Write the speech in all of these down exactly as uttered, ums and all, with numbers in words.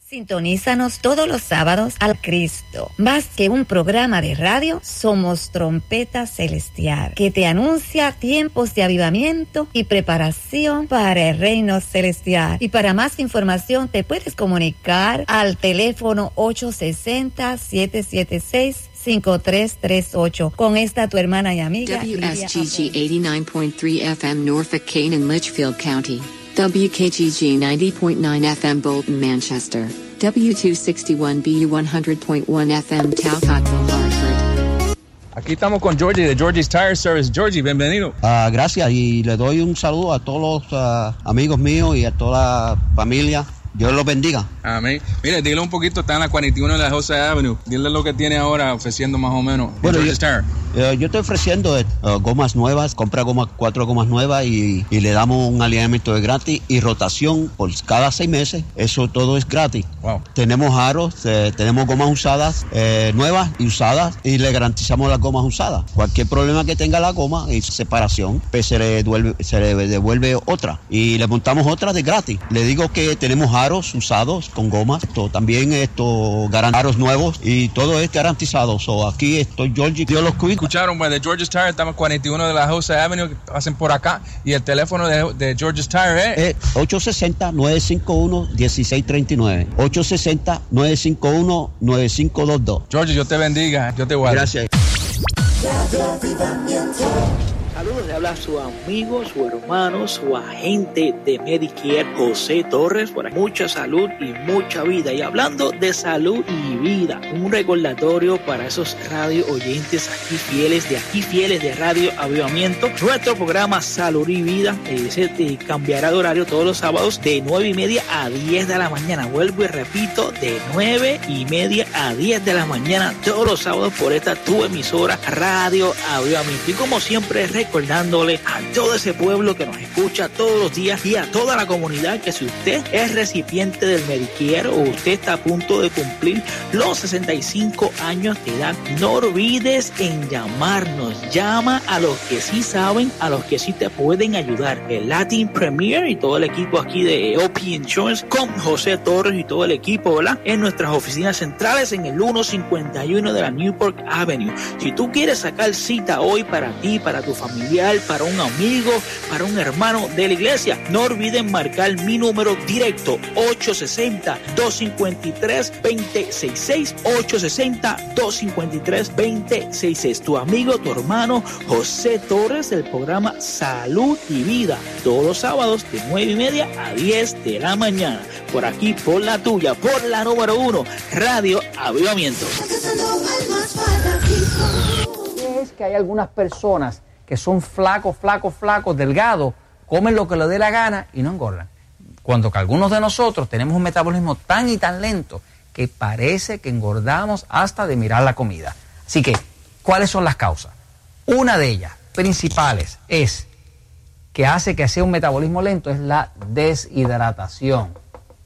Sintonízanos todos los sábados al Cristo. Más que un programa de radio, somos Trompeta Celestial, que te anuncia tiempos de avivamiento y preparación para el reino celestial. Y para más información te puedes comunicar al teléfono ocho seis cero, siete siete seis, cinco tres tres ocho. Con esta tu hermana y amiga W S G G eighty-nine point three F M Norfolk, Kane and Litchfield County. W K G G ninety point nine F M Bolton, Manchester. W two sixty-one B U one hundred point one F M Talcottville, Hartford. Aquí estamos con Georgie de Georgie's Tire Service. Georgie, bienvenido. Uh, gracias, y le doy un saludo a todos los uh, amigos míos y a toda la familia. Dios los bendiga. Amén. Mire, dile un poquito, está en la cuarenta y uno de la Jose Avenue. Dile lo que tiene ahora ofreciendo más o menos. Bueno, yo, uh, yo estoy ofreciendo uh, gomas nuevas, compra gomas, cuatro gomas nuevas y, y le damos un alineamiento de gratis y rotación por cada seis meses. Eso todo es gratis. Wow. Tenemos aros, eh, tenemos gomas usadas, eh, nuevas y usadas, y le garantizamos las gomas usadas. Cualquier problema que tenga la goma y separación, pues se le devuelve, se le devuelve otra y le montamos otra de gratis. Le digo que tenemos aros aros usados con gomas, esto, también esto, aros nuevos, y todo es garantizado. So, aquí estoy, Georgie, Dios los cuida. Escucharon, pues, de George's Tire, estamos cuarenta y uno de la Jose Avenue, que pasen por acá, y el teléfono de, de George's Tire es eh, ocho seis cero, nueve cinco uno, uno seis tres nueve, ocho seis cero, nueve cinco uno, nueve cinco dos dos. Georgie, yo te bendiga, yo te guardo. Gracias. Saludos, le habla su amigo, su hermano, su agente de Medicare, José Torres. Por aquí, mucha salud y mucha vida. Y hablando de salud y vida, un recordatorio para esos radio oyentes aquí fieles, de aquí fieles de Radio Avivamiento. Nuestro programa Salud y Vida eh, se eh, cambiará de horario todos los sábados de nueve y media a diez de la mañana. Vuelvo y repito, de nueve y media a diez de la mañana todos los sábados por esta tu emisora Radio Avivamiento. Y como siempre, recordándole a todo ese pueblo que nos escucha todos los días y a toda la comunidad que si usted es recipiente del Medicare o usted está a punto de cumplir los sesenta y cinco años de edad, no olvides en llamarnos. Llama a los que sí saben, a los que sí te pueden ayudar. El Latin Premier y todo el equipo aquí de O P Insurance con José Torres y todo el equipo, ¿verdad? En nuestras oficinas centrales en el ciento cincuenta y uno de la Newport Avenue. Si tú quieres sacar cita hoy para ti, para tu familiar, para un amigo, para un hermano de la iglesia, no olviden marcar mi número directo ocho seis cero, dos cinco tres, dos cero seis seis, ocho seis cero, dos cinco tres, dos cero seis seis. Tu amigo, tu hermano José Torres, del programa Salud y Vida, todos los sábados de nueve y media a diez de la mañana, por aquí, por la tuya, por la número uno, Radio Avivamiento. Es que hay algunas personas que son flacos, flacos, flacos, delgados, comen lo que les dé la gana y no engordan. Cuando que algunos de nosotros tenemos un metabolismo tan y tan lento que parece que engordamos hasta de mirar la comida. Así que, ¿cuáles son las causas? Una de ellas, principales, es que hace que sea un metabolismo lento, es la deshidratación,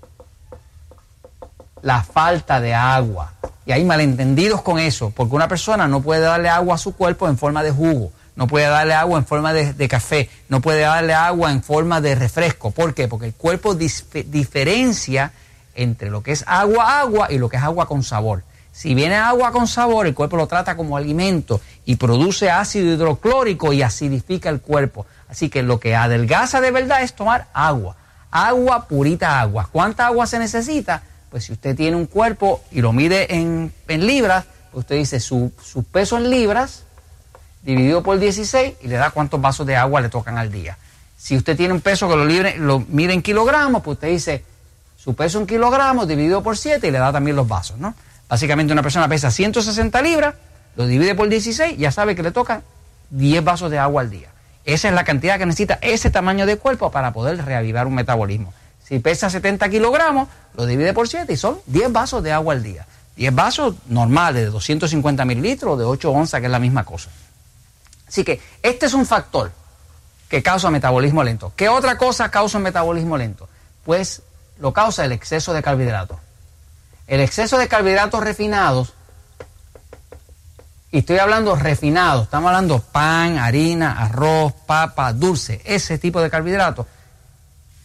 la falta de agua. Y hay malentendidos con eso, porque una persona no puede darle agua a su cuerpo en forma de jugo, no puede darle agua en forma de, de café, no puede darle agua en forma de refresco. ¿Por qué? Porque el cuerpo dif- diferencia entre lo que es agua, agua y lo que es agua con sabor. Si viene agua con sabor, el cuerpo lo trata como alimento y produce ácido hidroclórico y acidifica el cuerpo. Así que lo que adelgaza de verdad es tomar agua, agua, purita agua. ¿Cuánta agua se necesita? Pues si usted tiene un cuerpo y lo mide en, en libras, pues usted dice su, su peso en libras dividido por dieciséis y le da cuántos vasos de agua le tocan al día. Si usted tiene un peso que lo, libre, lo mide en kilogramos, pues usted dice su peso en kilogramos dividido por siete y le da también los vasos, ¿no? Básicamente una persona pesa ciento sesenta libras, lo divide por dieciséis, ya sabe que le tocan diez vasos de agua al día. Esa es la cantidad que necesita ese tamaño de cuerpo para poder reavivar un metabolismo. Si pesa setenta kilogramos, lo divide por siete y son diez vasos de agua al día. diez vasos normales de doscientos cincuenta mililitros o de ocho onzas, que es la misma cosa. Así que este es un factor que causa metabolismo lento. ¿Qué otra cosa causa un metabolismo lento? Pues lo causa el exceso de carbohidratos. El exceso de carbohidratos refinados, y estoy hablando refinados, estamos hablando pan, harina, arroz, papa, dulce, ese tipo de carbohidratos